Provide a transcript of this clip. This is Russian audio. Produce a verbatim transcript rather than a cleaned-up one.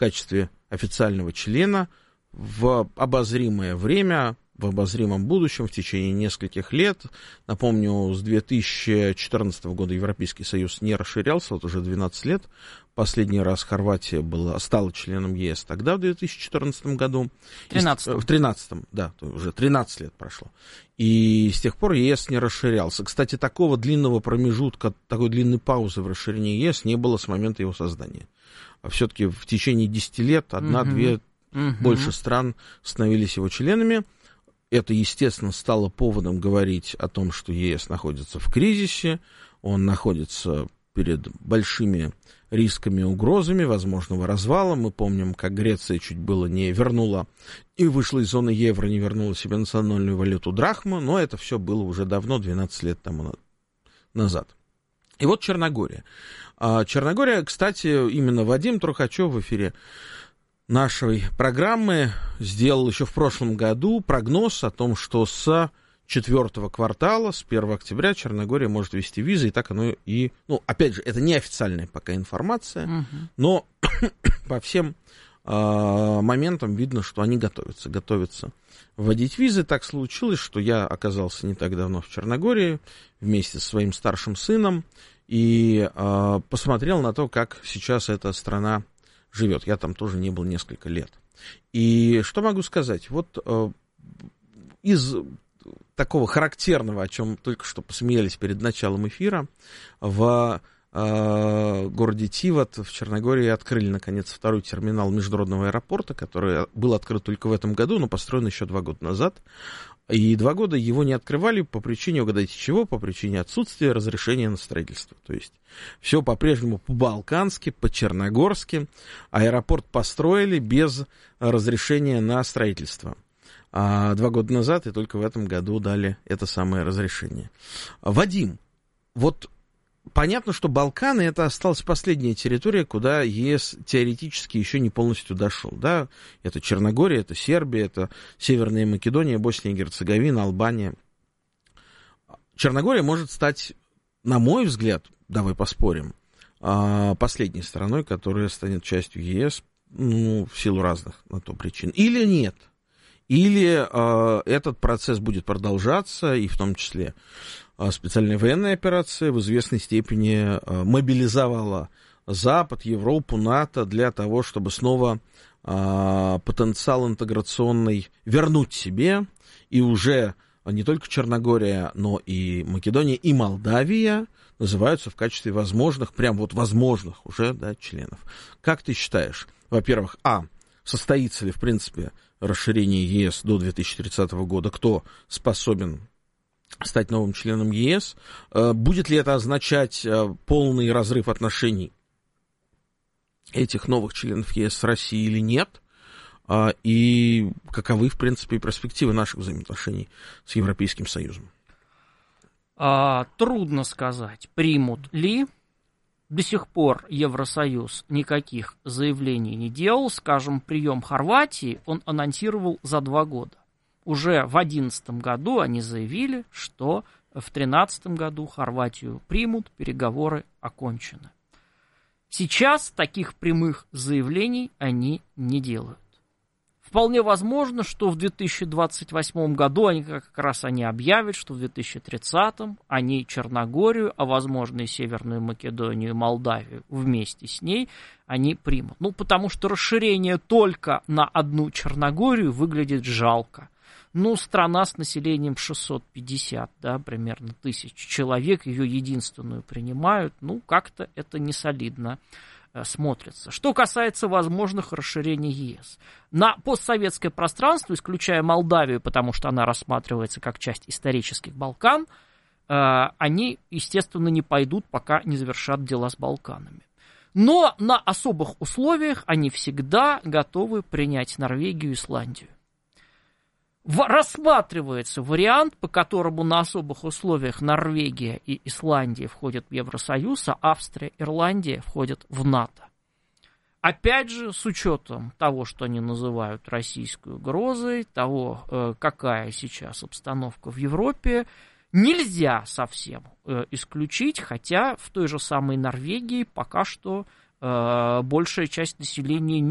качестве официального члена в обозримое время, в обозримом будущем, в течение нескольких лет. Напомню, с две тысячи четырнадцатого года Европейский Союз не расширялся, вот уже двенадцать лет. Последний раз Хорватия была, стала членом ЕС тогда, в две тысячи четырнадцатом году. тринадцатом. В тринадцатом, да, уже тринадцать лет прошло. И с тех пор ЕС не расширялся. Кстати, такого длинного промежутка, такой длинной паузы в расширении ЕС не было с момента его создания. А все-таки в течение десяти лет одна-две, угу. больше стран становились его членами. Это, естественно, стало поводом говорить о том, что ЕС находится в кризисе, он находится перед большими рисками и угрозами возможного развала. Мы помним, как Греция чуть было не вернула и вышла из зоны евро, не вернула себе национальную валюту драхму, но это все было уже давно, двенадцать лет тому назад. И вот Черногория. Черногория, кстати, именно Вадим Трухачев в эфире нашей программы сделал еще в прошлом году прогноз о том, что с четвертого квартала, с первого октября, Черногория может ввести визы, и так оно и... Ну, опять же, это не официальная пока информация, uh-huh. но по всем э, моментам видно, что они готовятся, готовятся вводить визы. Так случилось, что я оказался не так давно в Черногории вместе со своим старшим сыном и э, посмотрел на то, как сейчас эта страна живет. Я там тоже не был несколько лет. И что могу сказать? Вот э, из такого характерного, о чем только что посмеялись перед началом эфира, в э, городе Тиват в Черногории открыли, наконец, второй терминал международного аэропорта, который был открыт только в этом году, но построен еще два года назад. И два года его не открывали по причине, угадайте чего, по причине отсутствия разрешения на строительство. То есть все по-прежнему по-балкански, по-черногорски. Аэропорт построили без разрешения на строительство. А два года назад и только в этом году дали это самое разрешение. Вадим, вот понятно, что Балканы — это осталась последняя территория, куда ЕС теоретически еще не полностью дошел. Да? Это Черногория, это Сербия, это Северная Македония, Босния и Герцеговина, Албания. Черногория может стать, на мой взгляд, давай поспорим, последней страной, которая станет частью ЕС, ну, в силу разных на то причин. Или нет. Или э, этот процесс будет продолжаться, и в том числе э, специальная военная операция в известной степени э, мобилизовала Запад, Европу, НАТО для того, чтобы снова э, потенциал интеграционный вернуть себе, и уже не только Черногория, но и Македония, и Молдавия называются в качестве возможных, прям вот возможных уже, да, членов. Как ты считаешь, во-первых, а, состоится ли, в принципе, расширение ЕС до две тысячи тридцатого года, кто способен стать новым членом ЕС, будет ли это означать полный разрыв отношений этих новых членов ЕС с Россией или нет, и каковы, в принципе, перспективы наших взаимоотношений с Европейским Союзом? А, трудно сказать, примут ли. До сих пор Евросоюз никаких заявлений не делал. Скажем, прием Хорватии он анонсировал за два года. Уже в две тысячи одиннадцатом году они заявили, что в две тысячи тринадцатом году Хорватию примут, переговоры окончены. Сейчас таких прямых заявлений они не делают. Вполне возможно, что в две тысячи двадцать восьмом году они как раз они объявят, что в две тысячи тридцатом они Черногорию, а возможно и Северную Македонию и Молдавию вместе с ней они примут. Ну, потому что расширение только на одну Черногорию выглядит жалко. Ну, страна с населением шестьсот пятьдесят, да, примерно тысяч человек, ее единственную принимают, ну, как-то это не солидно смотрится. Что касается возможных расширений ЕС. На постсоветское пространство, исключая Молдавию, потому что она рассматривается как часть исторических Балкан, они, естественно, не пойдут, пока не завершат дела с Балканами. Но на особых условиях они всегда готовы принять Норвегию и Исландию. Рассматривается вариант, по которому на особых условиях Норвегия и Исландия входят в Евросоюз, а Австрия и Ирландия входят в НАТО. Опять же, с учетом того, что они называют российской угрозой, того, какая сейчас обстановка в Европе, нельзя совсем исключить, хотя в той же самой Норвегии пока что большая часть населения